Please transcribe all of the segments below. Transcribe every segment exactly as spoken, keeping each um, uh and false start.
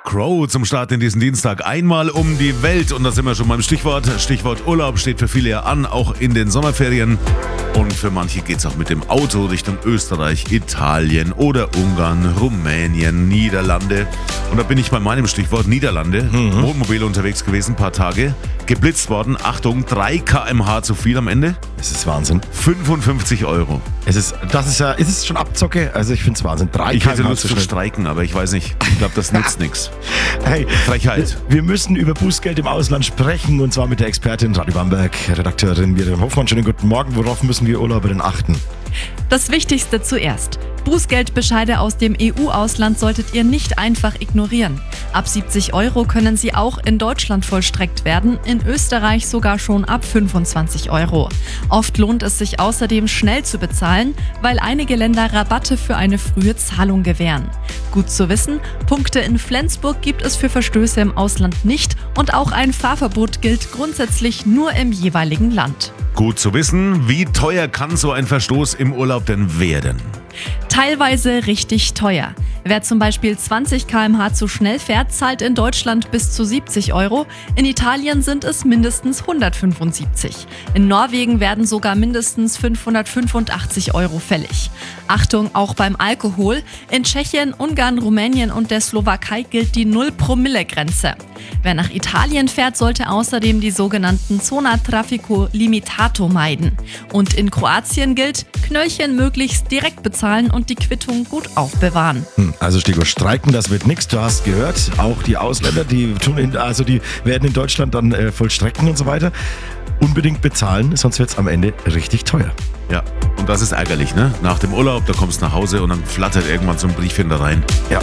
Crow zum Start in diesen Dienstag. Einmal um die Welt und da sind wir schon beim Stichwort. Stichwort Urlaub steht für viele ja an, auch in den Sommerferien. Und für manche geht es auch mit dem Auto Richtung Österreich, Italien oder Ungarn, Rumänien, Niederlande. Und da bin ich bei meinem Stichwort Niederlande. Mhm. Wohnmobil unterwegs gewesen, ein paar Tage. Geblitzt worden, Achtung, drei Kilometer pro Stunde zu viel am Ende. Es ist Wahnsinn. fünfundfünfzig Euro. Es ist, das ist ja, ist es schon Abzocke? Also ich finde es Wahnsinn. Drei Ich hätte Kilometer Lust zu streiken, aber ich weiß nicht. Ich glaube, das nützt nichts. Hey, Frechheit. Wir müssen über Bußgeld im Ausland sprechen und zwar mit der Expertin Radio Bamberg, Redakteurin Miriam Hofmann. Schönen guten Morgen. Worauf müssen wir Urlauber denn achten? Das Wichtigste zuerst. Bußgeldbescheide aus dem E U-Ausland solltet ihr nicht einfach ignorieren. Ab siebzig Euro können sie auch in Deutschland vollstreckt werden, in Österreich sogar schon ab fünfundzwanzig Euro. Oft lohnt es sich außerdem schnell zu bezahlen, weil einige Länder Rabatte für eine frühe Zahlung gewähren. Gut zu wissen, Punkte in Flensburg gibt es für Verstöße im Ausland nicht und auch ein Fahrverbot gilt grundsätzlich nur im jeweiligen Land. Gut zu wissen, wie teuer kann so ein Verstoß im Urlaub denn werden? Teilweise richtig teuer. Wer zum Beispiel zwanzig Kilometer pro Stunde zu schnell fährt, zahlt in Deutschland bis zu siebzig Euro. In Italien sind es mindestens hundertfünfundsiebzig. In Norwegen werden sogar mindestens fünfhundertfünfundachtzig Euro fällig. Achtung, auch beim Alkohol. In Tschechien, Ungarn, Rumänien und der Slowakei gilt die null-Promille-Grenze. Wer nach Italien fährt, sollte außerdem die sogenannten Zona Traffico Limitato meiden. Und in Kroatien gilt, Knöllchen möglichst direkt bezahlen und die Quittung gut aufbewahren. Also Stichwort Streiken, das wird nichts. Du hast gehört, auch die Ausländer, die tun in, also die werden in Deutschland dann äh, vollstrecken und so weiter. Unbedingt bezahlen, sonst wird es am Ende richtig teuer. Ja, und das ist ärgerlich, ne? Nach dem Urlaub, da kommst du nach Hause und dann flattert irgendwann so ein Briefchen da rein. Ja.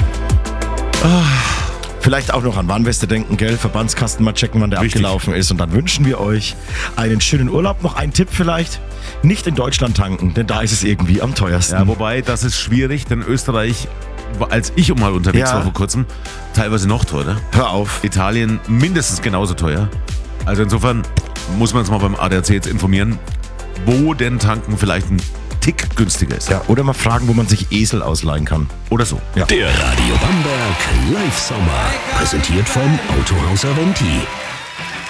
Ah. Vielleicht auch noch an Warnweste denken, gell? Verbandskasten mal checken, wann der Richtig. abgelaufen ist. Und dann wünschen wir euch einen schönen Urlaub. Noch ein Tipp vielleicht: Nicht in Deutschland tanken, denn da ist es irgendwie am teuersten. Ja, wobei, das ist schwierig, denn Österreich, als ich mal unterwegs Ja. war vor kurzem, teilweise noch teurer. Hör auf. Italien mindestens genauso teuer. Also insofern muss man uns mal beim A D A C jetzt informieren, wo denn tanken vielleicht ein Tick günstiger ist. Ja, oder mal fragen, wo man sich Esel ausleihen kann. Oder so. Ja. Der Radio Bamberg Live Sommer. Präsentiert vom Autohaus Aventi.